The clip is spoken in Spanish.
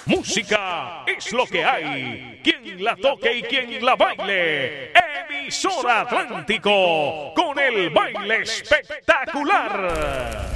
Música es lo que hay. Quien la toque y quien la baile. Emisora Atlántico con el baile espectacular.